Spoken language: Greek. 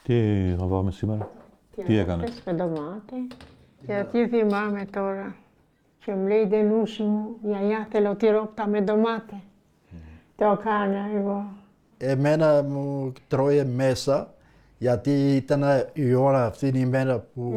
Τι θα πάμε σήμερα, τι έκανες? Με ντομάτε. Γιατί θυμάμαι τώρα. Και μου λέει δεν νους μου, γιαγιά θέλω τυρόπτα με ντομάτε. Το έκανα εγώ. Εμένα μου τρώει μέσα, γιατί ήταν η ώρα αυτή η μέρα που